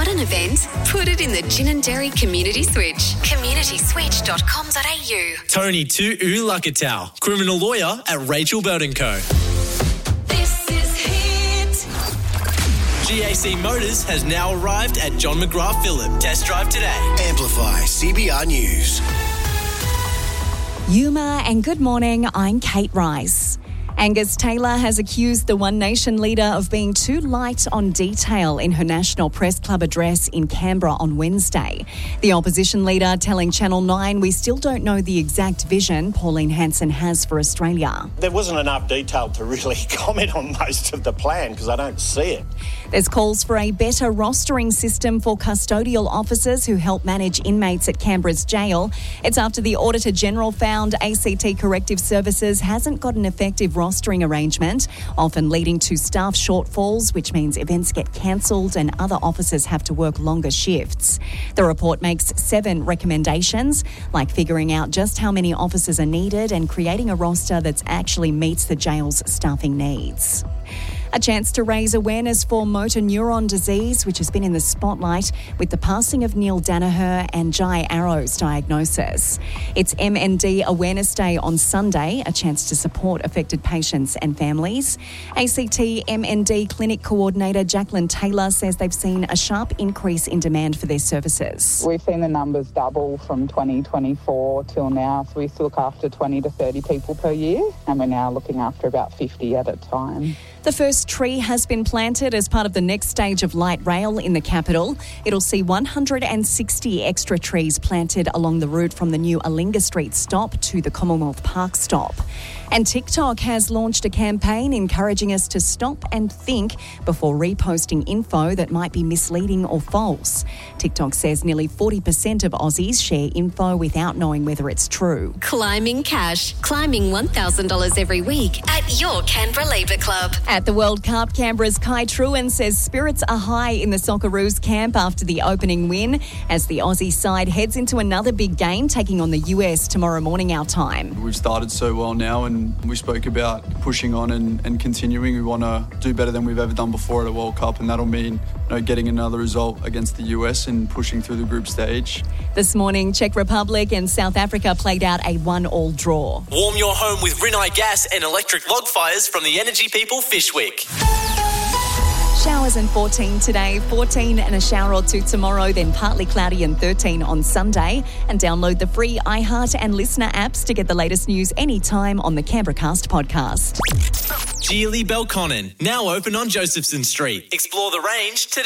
Start an event? Put it in the Gin and Dairy Community Switch. communityswitch.com.au. Tony Tu'u Lakatau, criminal lawyer at Rachel Bird & Co. This is Hit. GAC Motors has now arrived at John McGrath Phillip. Test drive today. Amplify CBR News. Yuma and good morning, I'm Kate Rice. Angus Taylor has accused the One Nation leader of being too light on detail in her National Press Club address in Canberra on Wednesday. The opposition leader telling Channel 9 we still don't know the exact vision Pauline Hanson has for Australia. There wasn't enough detail to really comment on most of the plan because I don't see it. There's calls for a better rostering system for custodial officers who help manage inmates at Canberra's jail. It's after the Auditor General found ACT Corrective Services hasn't got an effective rostering arrangement, often leading to staff shortfalls, which means events get cancelled and other officers have to work longer shifts. The report makes 7 recommendations, like figuring out just how many officers are needed and creating a roster that actually meets the jail's staffing needs. A chance to raise awareness for motor neuron disease, which has been in the spotlight with the passing of Neil Danaher and Jai Arrow's diagnosis. It's MND Awareness Day on Sunday, a chance to support affected patients and families. ACT MND Clinic Coordinator Jacqueline Taylor says they've seen a sharp increase in demand for their services. We've seen the numbers double from 2024 till now, so we used to look after 20 to 30 people per year, and we're now looking after about 50 at a time. The first tree has been planted as part of the next stage of light rail in the capital. It'll see 160 extra trees planted along the route from the new Alinga Street stop to the Commonwealth Park stop. And TikTok has launched a campaign encouraging us to stop and think before reposting info that might be misleading or false. TikTok says nearly 40% of Aussies share info without knowing whether it's true. Climbing cash. Climbing $1,000 every week at your Canberra Labour Club. At the World Cup, Canberra's Kai Truen says spirits are high in the Socceroos camp after the opening win as the Aussie side heads into another big game taking on the US tomorrow morning our time. We've started so well now and we spoke about pushing on and continuing. We want to do better than we've ever done before at a World Cup, and that'll mean getting another result against the US and pushing through the group stage. This morning, Czech Republic and South Africa played out a 1-1 draw. Warm your home with Rinnai Gas and electric log fires from the Energy People Fishwick. Showers and 14 today, 14 and a shower or 2 tomorrow, then partly cloudy and 13 on Sunday. And download the free iHeart and Listener apps to get the latest news anytime on the Canberra Cast podcast. Geely Belconnen, now open on Josephson Street. Explore the range today.